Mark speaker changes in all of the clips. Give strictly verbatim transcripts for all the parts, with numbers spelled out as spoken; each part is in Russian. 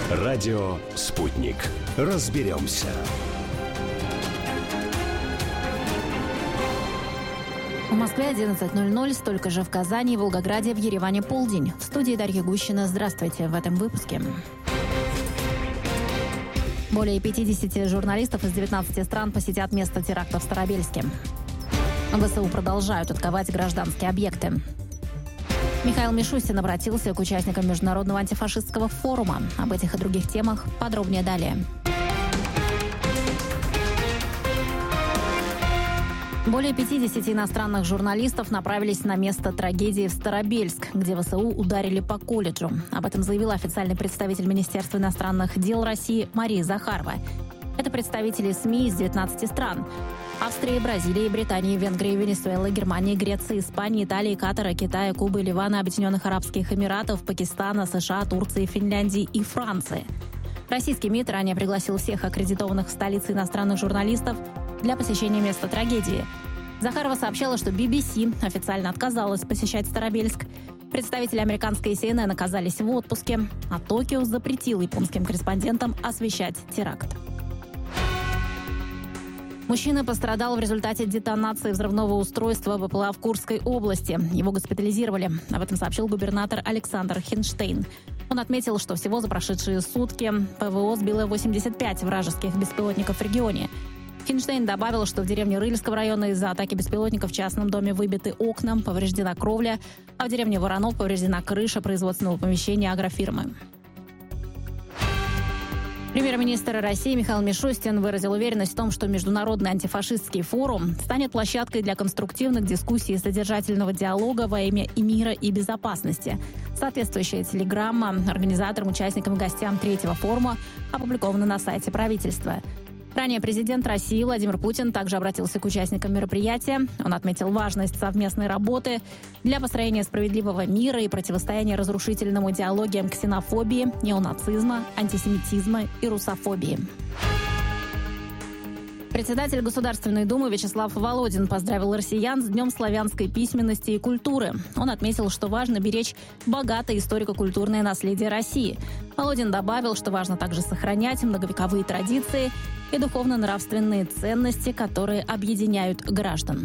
Speaker 1: Радио «Спутник». Разберемся.
Speaker 2: В Москве одиннадцать ноль ноль, столько же в Казани, Волгограде, в Ереване полдень. В студии Дарья Гущина. Здравствуйте в этом выпуске. Более пятьдесят журналистов из девятнадцати стран посетят место теракта в Старобельске. ВСУ продолжают атаковать гражданские объекты. Михаил Мишустин обратился к участникам Международного антифашистского форума. Об этих и других темах подробнее далее. Более пятидесяти иностранных журналистов направились на место трагедии в Старобельск, где ВСУ ударили по колледжу. Об этом заявила официальный представитель Министерства иностранных дел России Мария Захарова. Это представители СМИ из девятнадцати стран. Австрии, Бразилии, Британии, Венгрии, Венесуэлы, Германии, Греции, Испании, Италии, Катара, Китая, Кубы, Ливана, Объединенных Арабских Эмиратов, Пакистана, США, Турции, Финляндии и Франции. Российский МИД ранее пригласил всех аккредитованных в столице иностранных журналистов для посещения места трагедии. Захарова сообщала, что би би си официально отказалась посещать Старобельск. Представители американской си эн эн оказались в отпуске, а Токио запретил японским корреспондентам освещать теракт. Мужчина пострадал в результате детонации взрывного устройства БПЛА в Курской области. Его госпитализировали. Об этом сообщил губернатор Александр Хинштейн. Он отметил, что всего за прошедшие сутки ПВО сбило восемьдесят пять вражеских беспилотников в регионе. Хинштейн добавил, что в деревне Рыльского района из-за атаки беспилотников в частном доме выбиты окна, повреждена кровля, а в деревне Воронок повреждена крыша производственного помещения агрофирмы. Премьер-министр России Михаил Мишустин выразил уверенность в том, что Международный антифашистский форум станет площадкой для конструктивных дискуссий и содержательного диалога во имя и мира и безопасности. Соответствующая телеграмма организаторам, участникам и гостям третьего форума опубликована на сайте правительства. Ранее президент России Владимир Путин также обратился к участникам мероприятия. Он отметил важность совместной работы для построения справедливого мира и противостояния разрушительным идеологиям ксенофобии, неонацизма, антисемитизма и русофобии. Председатель Государственной Думы Вячеслав Володин поздравил россиян с Днем славянской письменности и культуры. Он отметил, что важно беречь богатое историко-культурное наследие России. Володин добавил, что важно также сохранять многовековые традиции и духовно-нравственные ценности, которые объединяют граждан.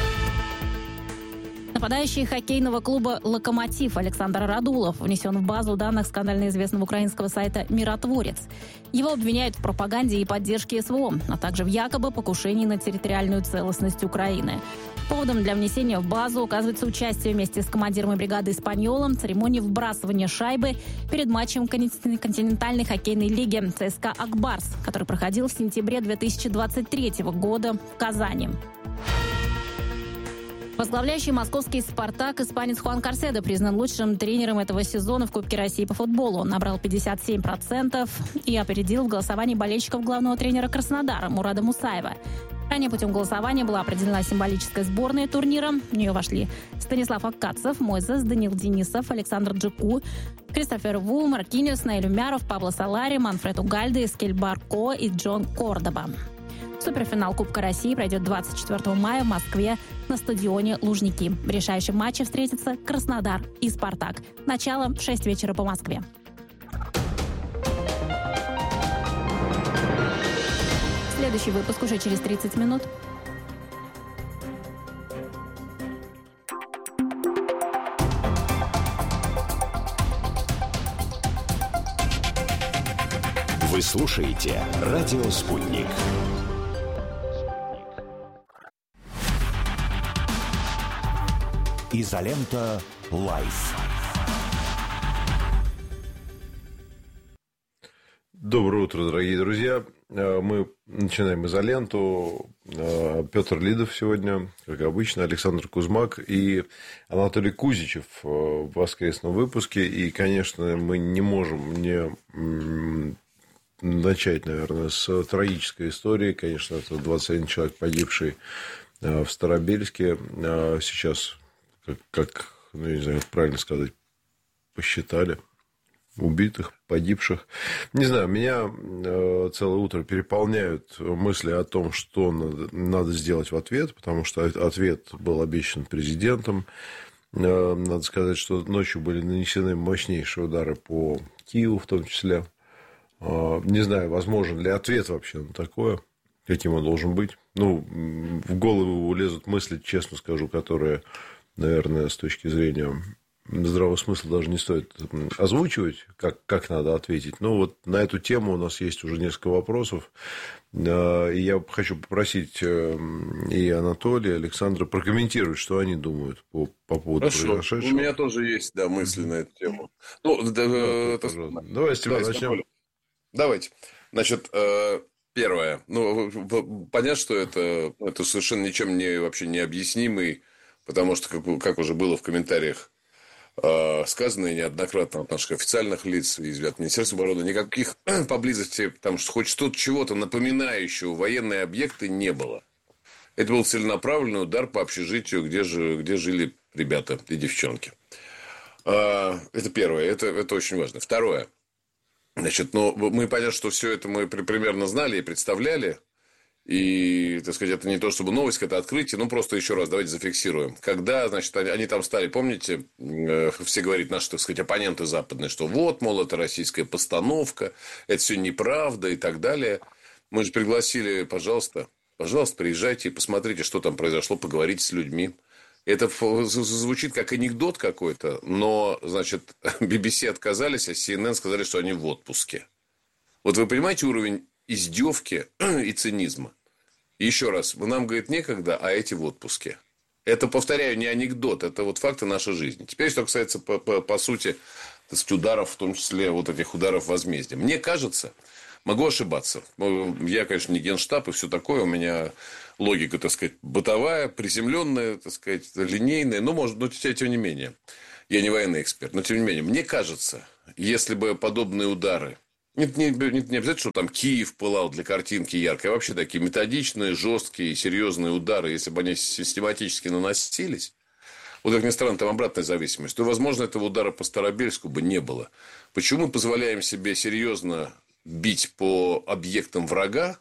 Speaker 2: Нападающий хоккейного клуба «Локомотив» Александр Радулов внесен в базу данных скандально известного украинского сайта «Миротворец». Его обвиняют в пропаганде и поддержке СВО, а также в якобы покушении на территориальную целостность Украины. Поводом для внесения в базу указывается участие вместе с командиром бригады «Испаньолом» в церемонии вбрасывания шайбы перед матчем континентальной хоккейной лиги ЦСКА «Акбарс», который проходил в сентябре две тысячи двадцать третьего года в Казани. Возглавляющий московский «Спартак» испанец Хуан Карседо признан лучшим тренером этого сезона в Кубке России по футболу. Он набрал пятьдесят семь процентов и опередил в голосовании болельщиков главного тренера Краснодара Мурада Мусаева. Ранее путем голосования была определена символическая сборная турнира. В нее вошли Станислав Аккацев, Мойзес, Данил Денисов, Александр Джеку, Кристофер Ву, Маркиньос, Наиль Умяров, Пабло Солари, Манфред Угальде, Эскель Барко и Джон Кордоба. Суперфинал Кубка России пройдет двадцать четвёртого мая в Москве на стадионе «Лужники». В решающем матче встретятся Краснодар и «Спартак». Начало в шесть вечера по Москве. Следующий выпуск уже через тридцать минут.
Speaker 1: Вы слушаете «Радио Спутник». Изолента Лайф.
Speaker 3: Доброе утро, дорогие друзья. Мы начинаем изоленту. Петр Лидов сегодня, как обычно, Александр Кузьмак и Анатолий Кузичев в воскресном выпуске. И, конечно, мы не можем не начать, наверное, с трагической истории. Конечно, это двадцать один человек, погибший в Старобельске. Сейчас, как, как ну, я не знаю, как правильно сказать, посчитали убитых, погибших. Не знаю, меня целое утро переполняют мысли о том, что надо, надо сделать в ответ, потому что ответ был обещан президентом. Надо сказать, что ночью были нанесены мощнейшие удары по Киеву, в том числе. Не знаю, возможен ли ответ вообще на такое, каким он должен быть. Ну, в голову лезут мысли, честно скажу, которые, наверное, с точки зрения здравого смысла даже не стоит озвучивать, как, как надо ответить. Но вот на эту тему у нас есть уже несколько вопросов. И я хочу попросить и Анатолия, и Александра прокомментировать, что они думают по, по поводу
Speaker 4: Хорошо.
Speaker 3: произошедшего.
Speaker 4: У меня тоже есть, да, мысли на эту тему. Ну, да,
Speaker 3: да,
Speaker 4: это...
Speaker 3: Давай с тебя начнем.
Speaker 4: Давайте. Значит, первое. Ну, понятно, что это, это совершенно ничем не, вообще не объяснимый, потому что, как, как уже было в комментариях сказано и неоднократно от наших официальных лиц и от Министерства обороны, никаких поблизости, там, хоть что-то, чего-то напоминающего военные объекты не было. Это был целенаправленный удар по общежитию, где, же, где жили ребята и девчонки. Это первое. Это, это очень важно. Второе. Значит, ну, мы понятно, что все это мы примерно знали и представляли. И, так сказать, это не то, чтобы новость, это открытие. Ну, просто еще раз давайте зафиксируем. Когда, значит, они, они там стали, помните, все говорят наши, так сказать, оппоненты западные, что вот, мол, это российская постановка, это все неправда и так далее. Мы же пригласили, пожалуйста, пожалуйста, приезжайте и посмотрите, что там произошло, поговорите с людьми. Это звучит как анекдот какой-то, но, значит, би би си отказались, а си эн эн сказали, что они в отпуске. Вот вы понимаете уровень издевки и цинизма? Еще раз, нам, говорит, некогда, а эти в отпуске. Это, повторяю, не анекдот, это вот факты нашей жизни. Теперь, что касается, по, по, по сути, так сказать, ударов, в том числе вот этих ударов возмездия. Мне кажется, могу ошибаться. Я, конечно, не генштаб и все такое, у меня... Логика, так сказать, бытовая, приземленная, так сказать, линейная. Но, может, но тем не менее. Я не военный эксперт. Но, тем не менее, мне кажется, если бы подобные удары... Не, не, не обязательно, что там Киев пылал для картинки ярко. А вообще такие методичные, жесткие, серьезные удары, если бы они систематически наносились, вот, как ни странно, там обратная зависимость, то, возможно, этого удара по Старобельску бы не было. Почему мы позволяем себе серьезно бить по объектам врага,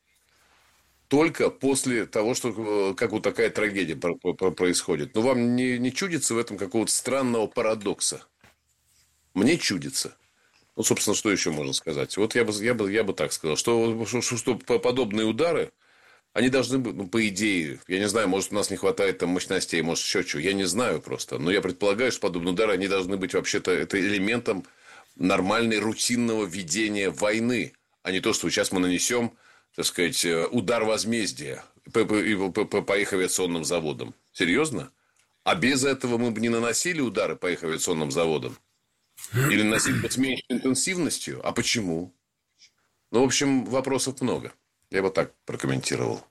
Speaker 4: только после того, что как вот такая трагедия происходит? Но вам не, не чудится в этом какого-то странного парадокса? Мне чудится. Ну, собственно, что еще можно сказать? Вот я бы, я бы, я бы так сказал, что, что, что подобные удары, они должны быть, ну, по идее, я не знаю, может, у нас не хватает там мощностей, может, еще чего, я не знаю просто. Но я предполагаю, что подобные удары, они должны быть вообще-то это элементом нормальной, рутинного ведения войны, а не то, что сейчас мы нанесем, так сказать, удар возмездия по, по, по, по их авиационным заводам. Серьезно? А без этого мы бы не наносили удары по их авиационным заводам? Или наносили бы с меньшей интенсивностью? А почему? Ну, в общем, вопросов много. Я бы так прокомментировал.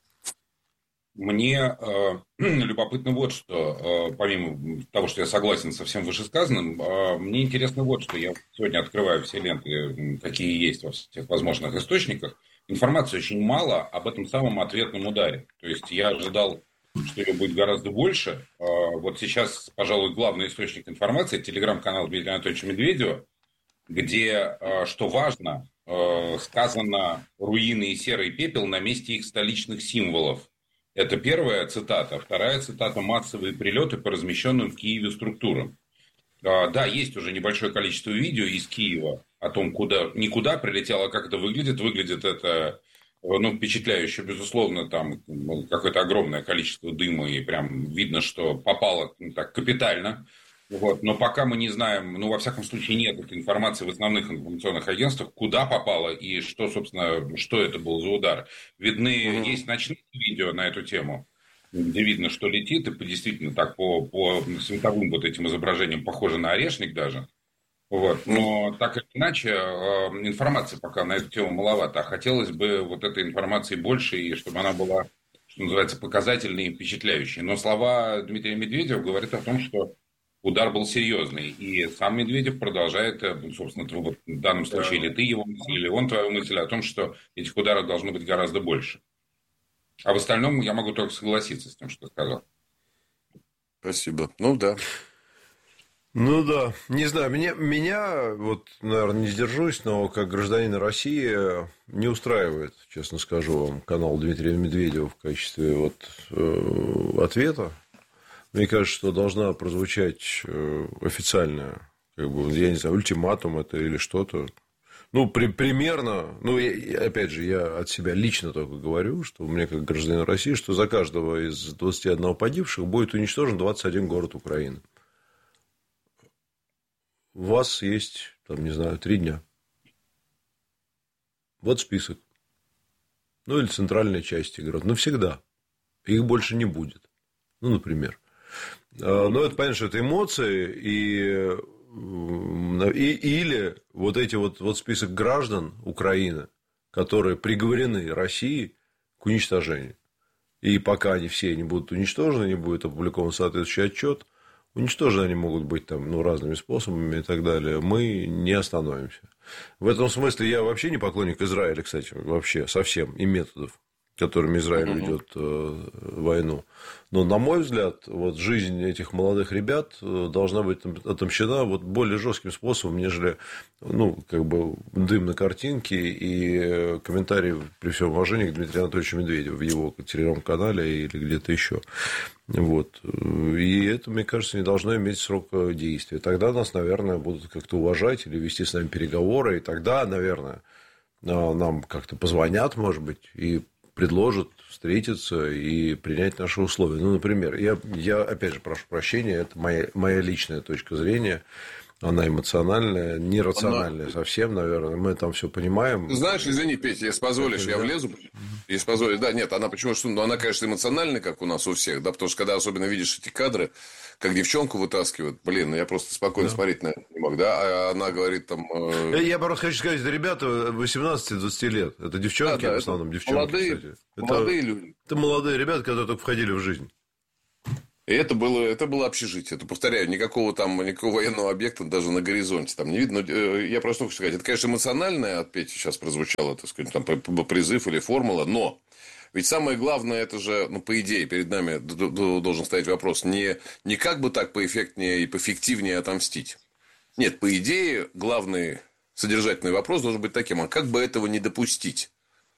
Speaker 5: Мне э, любопытно вот что, э, помимо того, что я согласен со всем вышесказанным, э, мне интересно вот что. Я сегодня открываю все ленты, какие есть во всех возможных источниках. Информации очень мало об этом самом ответном ударе. То есть, я ожидал, что ее будет гораздо больше. Э, вот сейчас, пожалуй, главный источник информации – телеграм-канал Дмитрия Анатольевича Медведева, где, э, что важно, э, сказано «руины и серый пепел на месте их столичных символов». Это первая цитата. Вторая цитата – массовые прилеты по размещенным в Киеве структурам. Да, есть уже небольшое количество видео из Киева о том, куда, не куда прилетело, а как это выглядит. Выглядит это, ну, впечатляюще, безусловно, там какое-то огромное количество дыма, и прям видно, что попало, ну, так капитально. Вот. Но пока мы не знаем, ну, во всяком случае, нет этой информации в основных информационных агентствах, куда попало и что, собственно, что это был за удар. Видны, mm-hmm. есть ночные видео на эту тему, где видно, что летит, и действительно так по, по световым вот этим изображениям похоже на орешник даже. Вот. Но так или иначе, информации пока на эту тему маловато. А хотелось бы вот этой информации больше, и чтобы она была, что называется, показательной и впечатляющей. Но слова Дмитрия Медведева говорят о том, что удар был серьезный. И сам Медведев продолжает, собственно, в данном случае, или ты его мысль, или он твою мысль о том, что этих ударов должно быть гораздо больше. А в остальном я могу только согласиться с тем, что сказал.
Speaker 4: Спасибо. Ну, да.
Speaker 3: Ну, да. Не знаю, меня, меня, вот, наверное, не сдержусь, но как гражданина России не устраивает, честно скажу вам, канал Дмитрия Медведева в качестве вот, э, ответа. Мне кажется, что должна прозвучать официальная, как бы, я не знаю, ультиматум это или что-то, Ну, при, примерно, ну, я, опять же, я от себя лично только говорю, что у меня как гражданин России, что за каждого из двадцати одного погибших будет уничтожен двадцать один город Украины. У вас есть, там, не знаю, три дня. Вот список. Ну, или центральная часть игры. Навсегда. Их больше не будет. Ну, например. Но это, понятно, что это эмоции и... И, или вот эти вот, вот список граждан Украины, которые приговорены Россией к уничтожению. И пока они все не будут уничтожены, не будет опубликован соответствующий отчет, уничтожены они могут быть там, ну, разными способами и так далее, мы не остановимся. В этом смысле я вообще не поклонник Израиля, кстати, вообще совсем, и методов, которыми Израиль uh-huh. ведет э, войну. Но, на мой взгляд, вот жизнь этих молодых ребят должна быть отомщена вот более жестким способом, нежели, ну, как бы дым на картинке и комментарии, при всем уважении, к Дмитрию Анатольевичу Медведеву в его телеграм-канале или где-то еще. Вот. И это, мне кажется, не должно иметь срок действия. Тогда нас, наверное, будут как-то уважать или вести с нами переговоры, и тогда, наверное, нам как-то позвонят, может быть, и предложат встретиться и принять наши условия. Ну, например, я, я опять же, прошу прощения, это моя, моя личная точка зрения, она эмоциональная, нерациональная она... совсем, наверное, мы там все понимаем.
Speaker 4: Знаешь, извини, Петя, если позволишь, я влезу. Если позволишь, да, нет, она почему что, ну, она, конечно, эмоциональная, как у нас у всех, да, потому что когда особенно видишь эти кадры, как девчонку вытаскивают, блин, ну я просто спокойно да. смотреть на это не мог, да, а она говорит там... Э...
Speaker 3: Я просто хочу сказать, это ребята восемнадцати-двадцати лет, это девчонки, да, да, в основном, девчонки,
Speaker 4: молодые,
Speaker 3: кстати.
Speaker 4: Молодые
Speaker 3: это,
Speaker 4: люди.
Speaker 3: Это молодые ребята, которые только входили в жизнь.
Speaker 4: И это было, это было общежитие. Это, повторяю, никакого там, никакого военного объекта даже на горизонте там не видно. Но я просто хочу сказать, это, конечно, эмоциональное от Пети сейчас прозвучало, так сказать, там, призыв или формула, но ведь самое главное, это же, ну, по идее, перед нами должен стоять вопрос не, не как бы так поэффектнее и поэффективнее отомстить. Нет, по идее, главный содержательный вопрос должен быть таким, а как бы этого не допустить?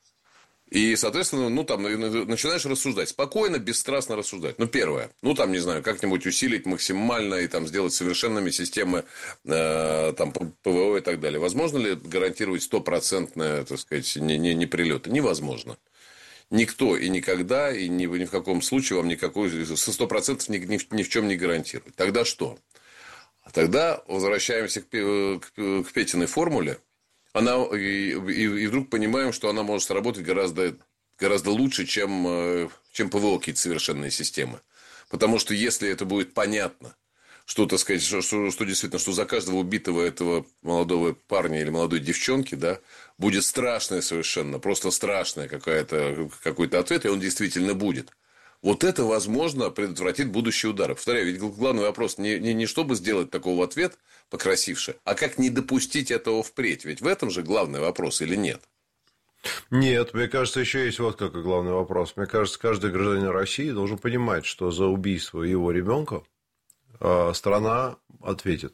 Speaker 4: И, соответственно, ну, там, начинаешь рассуждать. Спокойно, бесстрастно рассуждать. Ну, первое. Ну, там, не знаю, как-нибудь усилить максимально и там сделать совершенными системы э, там, ПВО и так далее. Возможно ли гарантировать стопроцентное, так сказать, не, не, не прилеты? Невозможно. Никто и никогда, и ни, ни в каком случае вам никакой, со сто процентов ни, ни, ни в чем не гарантирует. Тогда что? Тогда возвращаемся к, к, к Петиной формуле. Она, и, и, и вдруг понимаем, что она может сработать гораздо, гораздо лучше, чем, чем ПВО какие-то совершенные системы. Потому что если это будет понятно, что, так сказать, что, что действительно, что за каждого убитого этого молодого парня или молодой девчонки, да, будет страшное совершенно, просто страшное какая-то, какой-то ответ, и он действительно будет. Вот это, возможно, предотвратит будущие удары. Повторяю, ведь главный вопрос не, не, не чтобы сделать такого ответ покрасивше, а как не допустить этого впредь. Ведь в этом же главный вопрос или нет?
Speaker 3: Нет, мне кажется, еще есть вот какой главный вопрос. Мне кажется, каждый гражданин России должен понимать, что за убийство его ребенка страна ответит.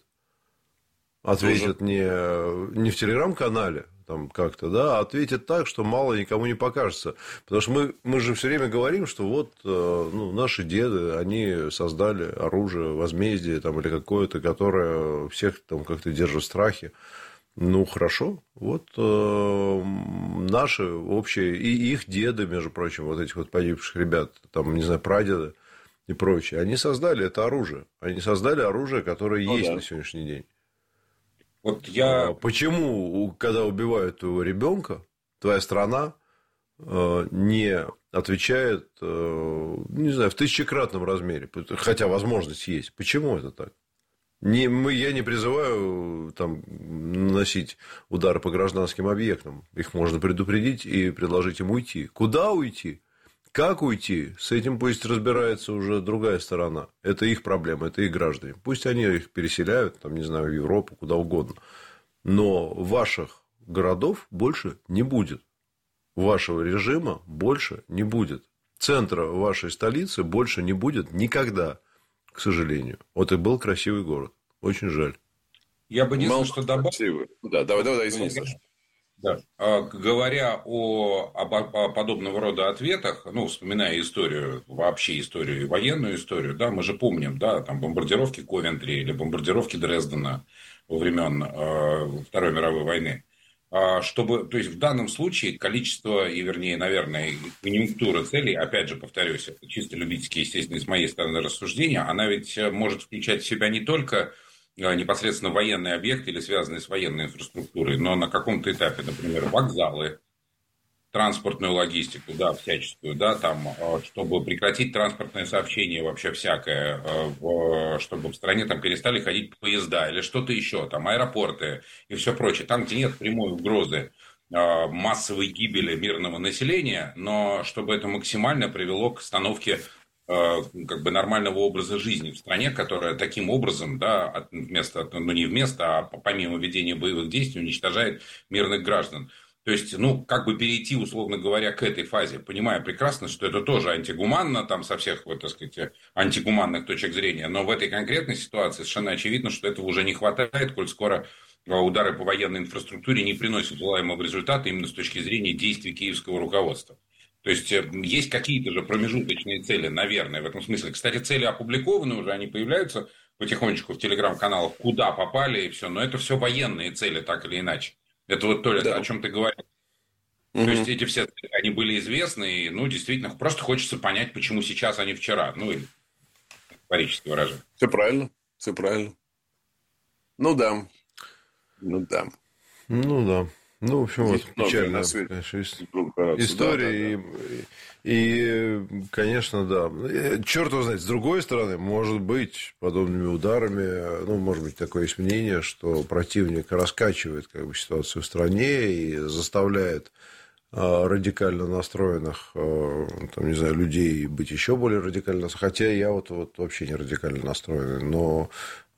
Speaker 3: Ответит не, не в телеграм-канале, там как-то, да, а ответит так, что мало никому не покажется. Потому что мы, мы же все время говорим, что вот ну, наши деды, они создали оружие возмездия там, или какое-то, которое всех там как-то держит в страхе. Ну, хорошо. Вот э, наши общие, и их деды, между прочим, вот этих вот погибших ребят, там, не знаю, прадеды и прочее, они создали это оружие. Они создали оружие, которое ну, есть да. на сегодняшний день.
Speaker 5: Вот я...
Speaker 3: Почему, когда убивают твоего ребенка, твоя страна не отвечает, не знаю, в тысячекратном размере, хотя возможность есть. Почему это так? Не, мы, я не призываю там, наносить удары по гражданским объектам. Их можно предупредить и предложить им уйти. Куда уйти? Как уйти? С этим пусть разбирается уже другая сторона. Это их проблема, это их граждане. Пусть они их переселяют, там, не знаю, в Европу, куда угодно. Но ваших городов больше не будет. Вашего режима больше не будет. Центра вашей столицы больше не будет никогда, к сожалению. Вот и был красивый город. Очень жаль.
Speaker 5: Я бы не знал, что добавил.
Speaker 4: Да, давай, давай, извини, Саша.
Speaker 5: Да. Говоря о, о подобного рода ответах, ну, вспоминая историю, вообще историю, военную историю, да, мы же помним, да, там бомбардировки Ковентри или бомбардировки Дрездена во времен э, Второй мировой войны. чтобы, то есть в данном случае количество, и вернее, наверное, конъюнктура целей, опять же, повторюсь, это чисто любительские, естественно, с моей стороны рассуждения, она ведь может включать в себя не только непосредственно военные объекты или связанные с военной инфраструктурой, но на каком-то этапе, например, вокзалы, транспортную логистику, да, всяческую, да, там, чтобы прекратить транспортное сообщение вообще всякое, чтобы в стране там перестали ходить поезда или что-то еще, там, аэропорты и все прочее, там, где нет прямой угрозы массовой гибели мирного населения, но чтобы это максимально привело к остановке как бы нормального образа жизни в стране, которая таким образом, да, вместо, ну не вместо, а помимо ведения боевых действий уничтожает мирных граждан. То есть, ну, как бы перейти, условно говоря, к этой фазе, понимая прекрасно, что это тоже антигуманно, там, со всех, вот, так сказать, антигуманных точек зрения, но в этой конкретной ситуации совершенно очевидно, что этого уже не хватает, коль скоро удары по военной инфраструктуре не приносят желаемого результата именно с точки зрения действий киевского руководства. То есть, есть какие-то же промежуточные цели, наверное, в этом смысле. Кстати, цели опубликованы уже, они появляются потихонечку в телеграм-каналах, куда попали и все, но это все военные цели, так или иначе. Это вот, Толя, да. О чем ты говоришь. Угу. То есть, эти все цели, они были известны, и, ну, действительно, просто хочется понять, почему сейчас, а не вчера. Ну, или исторически выражение.
Speaker 4: Все правильно, все правильно. Ну, да. Ну, да.
Speaker 3: Ну, да. Ну, в общем, вот печальная, конечно, история. Да, да, да. И, и, конечно, да. Черт его знает, с другой стороны, может быть, подобными ударами, ну, может быть, такое есть мнение, что противник раскачивает как бы ситуацию в стране и заставляет радикально настроенных, там, не знаю, людей быть еще более радикально настроенными. Хотя я вот, вот вообще не радикально настроенный, но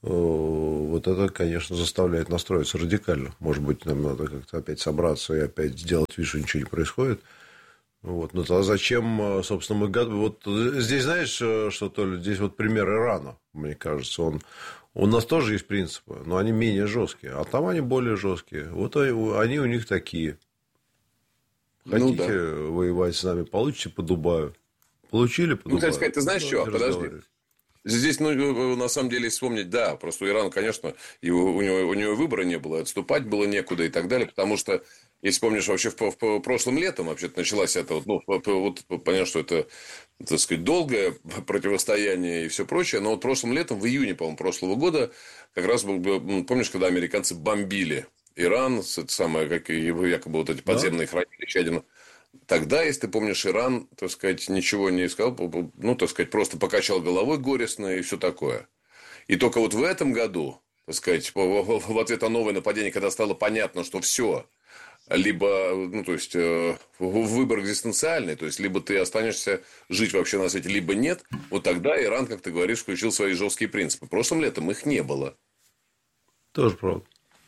Speaker 3: вот это, конечно, заставляет настроиться радикально. Может быть, нам надо как-то опять собраться и опять сделать вид, что ничего не происходит. Вот. Но тогда зачем, собственно, мы готовы? Вот здесь, знаешь, что, Толя, здесь вот пример Ирана, мне кажется, он... У нас тоже есть принципы, но они менее жесткие, а там они более жесткие. Вот они у них такие. Хотите ну, да. воевать с нами, получите по Дубаю. Получили по
Speaker 4: ну,
Speaker 3: Дубаю.
Speaker 4: Сказать, ты знаешь что? Подожди. Здесь, ну, на самом деле, вспомнить, да, просто у Ирана, конечно, его, у, него, у него выбора не было, отступать было некуда и так далее, потому что, если помнишь, вообще в, в, в прошлом летом вообще-то началась это, вот, ну, вот, понятно, что это, так сказать, долгое противостояние и все прочее, но вот прошлым летом, в июне, по-моему, прошлого года, как раз был, помнишь, когда американцы бомбили Иран, это самое, как якобы вот эти подземные да. хранилища, один... Тогда, если ты помнишь, Иран, так сказать, ничего не сказал, ну, так сказать, просто покачал головой горестно и все такое. И только вот в этом году, так сказать, в ответ на новое нападение, когда стало понятно, что все, либо, ну, то есть, выбор экзистенциальный, то есть, либо ты останешься жить вообще на свете, либо нет, вот тогда Иран, как ты говоришь, включил свои жесткие принципы. Прошлым летом их не было.
Speaker 3: Тоже правда.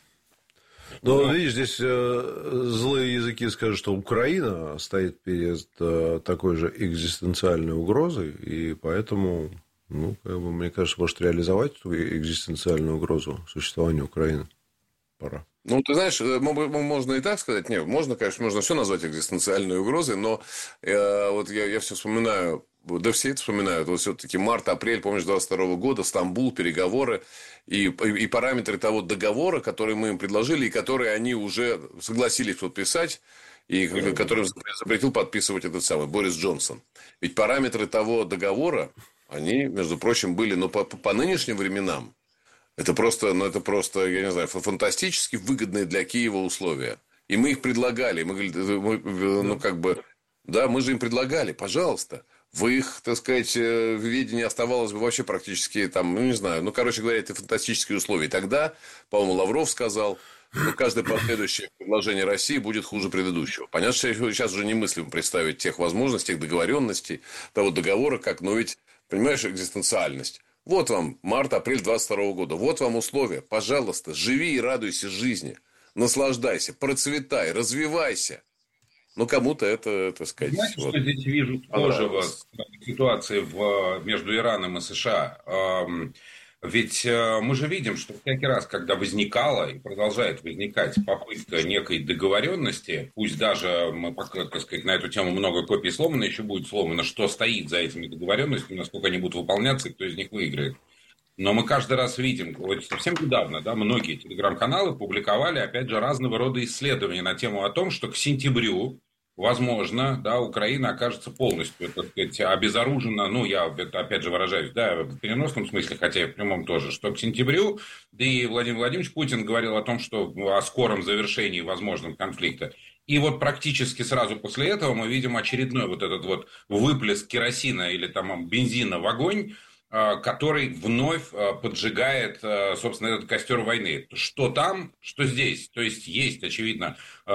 Speaker 3: Но, видишь, здесь злые языки скажут, что Украина стоит перед такой же экзистенциальной угрозой, и поэтому, ну, как бы, мне кажется, может реализовать эту экзистенциальную угрозу существования Украины. Пора.
Speaker 4: Ну, ты знаешь, можно и так сказать. Нет, можно, конечно, можно все назвать экзистенциальной угрозой, но э, вот я, я все вспоминаю, да все это вспоминают, вот все-таки март-апрель, помнишь, двадцать второго года, Стамбул, переговоры и, и параметры того договора, который мы им предложили, и который они уже согласились подписать, и который запретил подписывать этот самый Борис Джонсон. Ведь параметры того договора, они, между прочим, были, но по, по нынешним временам, это просто, ну, это просто, я не знаю, фантастически выгодные для Киева условия. И мы их предлагали. Мы говорили, ну, как бы, да, мы же им предлагали, пожалуйста. В их, так сказать, видении оставалось бы вообще практически, там, ну, не знаю, ну, короче говоря, это фантастические условия. И тогда, по-моему, Лавров сказал, что каждое последующее предложение России будет хуже предыдущего. Понятно, что сейчас уже немыслимо представить тех возможностей, тех договоренностей, того договора, как, но ведь, понимаешь, экзистенциальность. Вот вам март-апрель двадцать второго года. Вот вам условия. Пожалуйста, живи и радуйся жизни. Наслаждайся, процветай, развивайся. Но кому-то это, так сказать...
Speaker 5: Знаете, вот, что здесь вижу тоже в ситуации в, между Ираном и США? Ведь мы же видим, что всякий раз, когда возникала и продолжает возникать попытка некой договоренности, пусть даже, мы, так сказать, на эту тему много копий сломано, еще будет сломано, что стоит за этими договоренностями, насколько они будут выполняться и кто из них выиграет. Но мы каждый раз видим, вот совсем недавно, да, многие телеграм-каналы публиковали, опять же, разного рода исследования на тему о том, что к сентябрю, возможно, да, Украина окажется полностью, так сказать, обезоружена, ну, я это, опять же, выражаюсь, да, в переносном смысле, хотя и в прямом тоже, что к сентябрю, да и Владимир Владимирович Путин говорил о том, что о скором завершении возможного конфликта. И вот практически сразу после этого мы видим очередной вот этот вот выплеск керосина или там бензина в огонь, который вновь поджигает, собственно, этот костер войны. Что там, что здесь. То есть, есть, очевидно,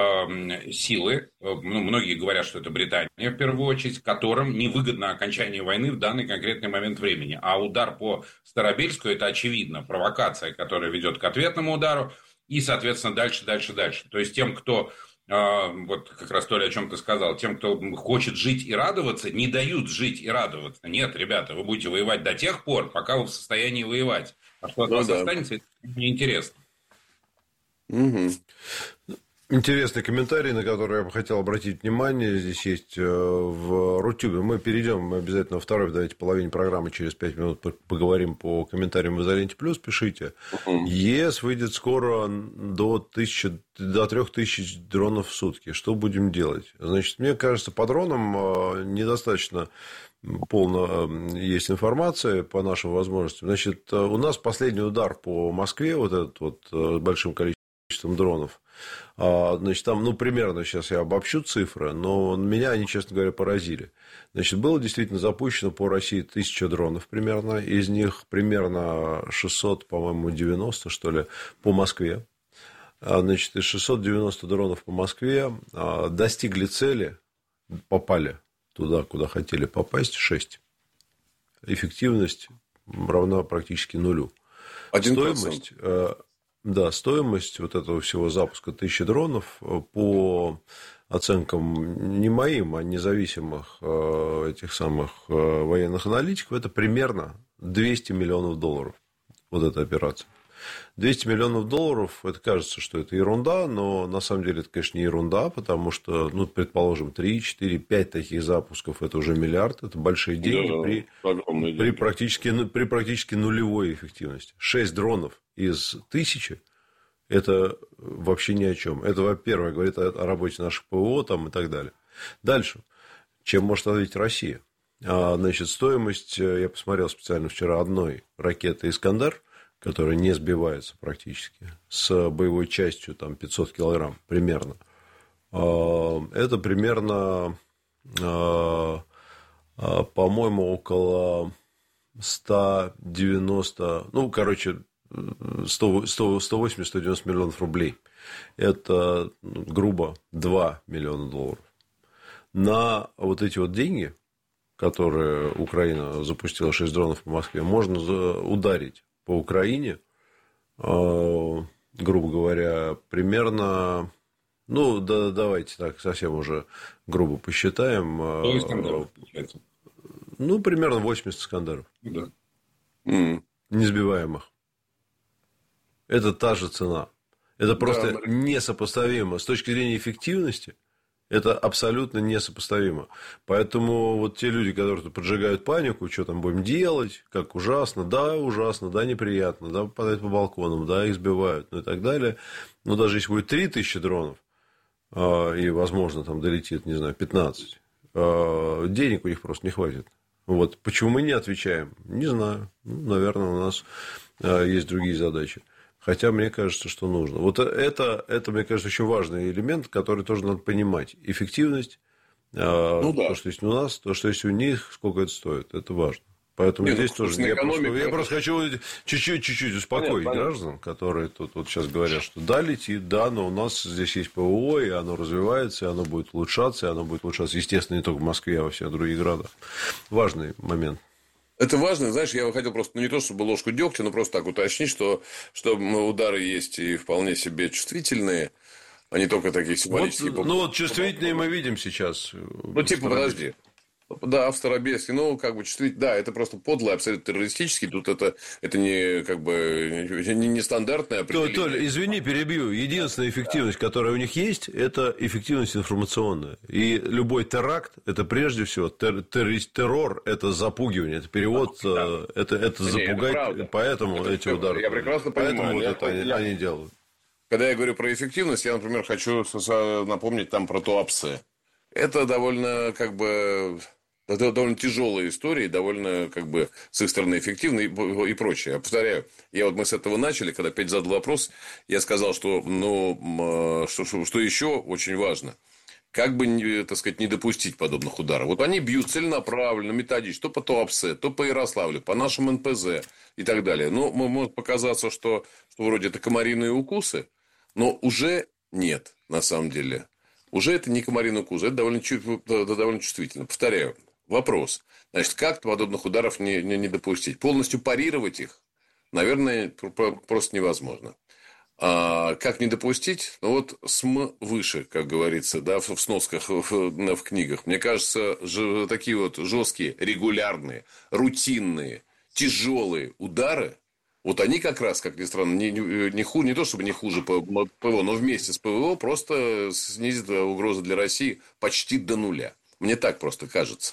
Speaker 5: силы, ну, многие говорят, что это Британия, в первую очередь, которым невыгодно окончание войны в данный конкретный момент времени. А удар по Старобельску – это, очевидно, провокация, которая ведет к ответному удару, и, соответственно, дальше, дальше, дальше. То есть, тем, кто... Вот как раз то, о чем ты сказал, тем, кто хочет жить и радоваться, не дают жить и радоваться. Нет, ребята, вы будете воевать до тех пор, пока вы в состоянии воевать. А что от ну, вас да. останется, это неинтересно.
Speaker 3: Угу. Интересный комментарий, на который я бы хотел обратить внимание. Здесь есть в Рутюбе. Мы перейдем мы обязательно во второй, давайте, половине программы через пять минут поговорим по комментариям в Изоленте Плюс. Пишите. Uh-huh. ЕС выйдет скоро до, тысячи, до трех тысяч дронов в сутки. Что будем делать? Значит, мне кажется, по дронам недостаточно полно есть информация по нашим возможностям. Значит, у нас последний удар по Москве, вот этот вот с большим количеством дронов. Значит, там, ну, примерно, сейчас я обобщу цифры, но меня они, честно говоря, поразили. Значит, было действительно запущено по России тысяча дронов примерно, из них примерно шестьсот, по-моему, девяносто, что ли, по Москве. Значит, из шестисот девяноста дронов по Москве достигли цели, попали туда, куда хотели попасть, шесть. Эффективность равна практически нулю. один процент. Стоимость... Да, стоимость вот этого всего запуска тысячи дронов по оценкам не моим, а независимых этих самых военных аналитиков, это примерно двести миллионов долларов. Вот эта операция. двести миллионов долларов, это кажется, что это ерунда, но на самом деле это, конечно, не ерунда, потому что, ну, предположим, три, четыре, пять таких запусков, это уже миллиард, это большие деньги, да, при, при, деньги. Практически, при практически нулевой эффективности. шесть дронов из тысячи – это вообще ни о чем. Это, во-первых, говорит о, о работе наших ПВО там, и так далее. Дальше. Чем может ответить Россия? А, значит, стоимость, я посмотрел специально вчера, одной ракеты «Искандер», которая не сбивается практически, с боевой частью там, пятьсот килограмм примерно. Это примерно, по-моему, около сто девяносто, ну, короче, сто восемьдесят - сто девяносто миллионов рублей. Это, грубо, два миллиона долларов. На вот эти вот деньги, которые Украина запустила, шесть дронов по Москве, можно ударить по Украине, грубо говоря, примерно, ну, да, давайте так, совсем уже грубо посчитаем.
Speaker 5: сто Искандеров, получается.
Speaker 3: Ну, примерно восемьдесят Искандеров.
Speaker 5: Да.
Speaker 3: Mm. Несбиваемых. Это та же цена. Это просто да, несопоставимо. С точки зрения эффективности, это абсолютно несопоставимо. Поэтому вот те люди, которые поджигают панику, что там будем делать, как ужасно, да, ужасно, да, неприятно, да, попадают по балконам, да, их сбивают, ну и так далее. Но даже если будет три тысячи дронов, и, возможно, там долетит, не знаю, пятнадцать, денег у них просто не хватит. Вот. Почему мы не отвечаем? Не знаю. Ну, наверное, у нас есть другие задачи. Хотя мне кажется, что нужно. Вот это, это, мне кажется, очень важный элемент, который тоже надо понимать. Эффективность, ну, да. То, что есть у нас, то, что есть у них, сколько это стоит. Это важно. Поэтому Нет, здесь ну, тоже... Я просто, я просто хочу чуть-чуть, чуть-чуть успокоить понятно, граждан, понятно. Которые тут вот сейчас говорят, что да, летит, да, но у нас здесь есть ПВО, и оно развивается, и оно будет улучшаться, и оно будет улучшаться, естественно, не только в Москве, а во всех других городах. Важный момент.
Speaker 4: Это важно, знаешь, я хотел просто, ну, не то чтобы ложку дегтя, но просто так уточнить, что, что удары есть и вполне себе чувствительные, а не только такие символические.
Speaker 3: Вот, ну, вот чувствительные мы видим сейчас.
Speaker 4: Ну, типа, подожди. Да, в Старобельске, ну, как бы чувствительно, да, это просто подлый, абсолютно террористический, тут это, это не, как бы, не, не стандартное определение.
Speaker 3: Толь, извини, перебью. Единственная эффективность, которая у них есть, это эффективность информационная. И любой теракт, это прежде всего, тер, террор, террор, это запугивание, это перевод, да. это, это да запугать, это поэтому это эти удары.
Speaker 4: Я прекрасно
Speaker 3: поэтому
Speaker 4: понимаю.
Speaker 3: Вот
Speaker 4: я,
Speaker 3: это
Speaker 4: я,
Speaker 3: они, они делают.
Speaker 4: Когда я говорю про эффективность, я, например, хочу напомнить там про Туапсе. Это довольно, как бы... Это довольно тяжелая история, довольно, как бы, с их стороны эффективная и, и прочее. Я повторяю, я вот мы с этого начали, когда опять задал вопрос, я сказал, что, ну, что, что, что еще очень важно, как бы, так сказать, не допустить подобных ударов. Вот они бьют целенаправленно, методично, то по Туапсе, то по Ярославлю, по нашим эн пэ зэ и так далее. Ну, может показаться, что, что вроде это комариные укусы, но уже нет, на самом деле. Уже это не комариный укус, это довольно, это довольно чувствительно. Повторяю. Вопрос. Значит, как подобных ударов не, не, не допустить? Полностью парировать их, наверное, просто невозможно. А как не допустить? Ну, вот СМ выше, как говорится, да, в сносках, в, в книгах. Мне кажется, ж, такие вот жесткие, регулярные, рутинные, тяжелые удары, вот они как раз, как ни странно, не, не, не, хуже, не то чтобы не хуже ПВО, но вместе с ПВО просто снизит угрозу для России почти до нуля. Мне так просто кажется.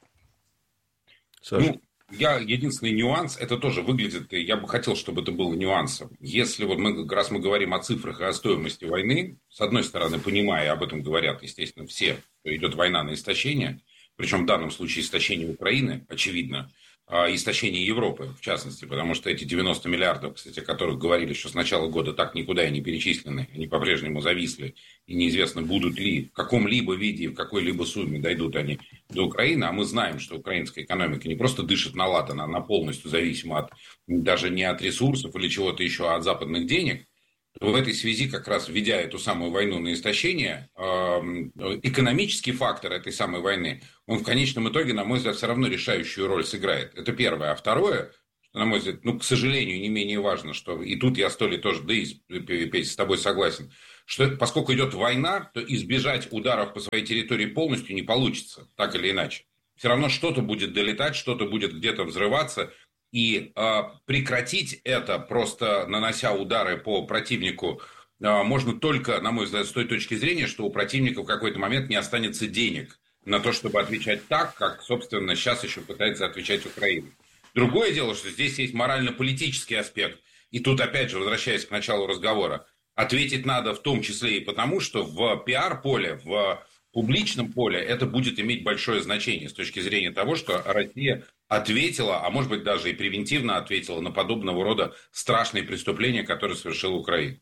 Speaker 5: Ну, я, единственный нюанс, это тоже выглядит, я бы хотел, чтобы это было нюансом. Если вот мы, раз мы говорим о цифрах и о стоимости войны, с одной стороны, понимая, об этом говорят, естественно, все, что идет война на истощение, причем в данном случае истощение Украины, очевидно, истощение Европы, в частности, потому что эти девяносто миллиардов, кстати, о которых говорили, что с начала года так никуда и не перечислены, они по-прежнему зависли, и неизвестно, будут ли в каком-либо виде, в какой-либо сумме дойдут они до Украины, а мы знаем, что украинская экономика не просто дышит на лад, она, она полностью зависима от, даже не от ресурсов или чего-то еще, а от западных денег. В этой связи, как раз введя эту самую войну на истощение, экономический фактор этой самой войны, он в конечном итоге, на мой взгляд, все равно решающую роль сыграет. Это первое. А второе, что, на мой взгляд, ну, к сожалению, не менее важно, что и тут я, Столи, тоже, да и Петя, с тобой согласен, что поскольку идет война, то избежать ударов по своей территории полностью не получится, так или иначе. Все равно что-то будет долетать, что-то будет где-то взрываться. И э, прекратить это, просто нанося удары по противнику, э, можно только, на мой взгляд, с той точки зрения, что у противника в какой-то момент не останется денег на то, чтобы отвечать так, как, собственно, сейчас еще пытается отвечать Украина. Другое дело, что здесь есть морально-политический аспект. И тут, опять же, возвращаясь к началу разговора, ответить надо в том числе и потому, что в пиар-поле, в публичном поле это будет иметь большое значение с точки зрения того, что Россия ответила, а может быть даже и превентивно ответила на подобного рода страшные преступления, которые совершила Украина.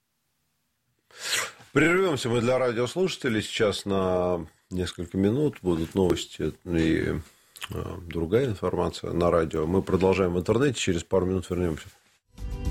Speaker 3: Прервемся мы для радиослушателей сейчас на несколько минут. Будут новости и другая информация на радио. Мы продолжаем в интернете. Через пару минут вернемся.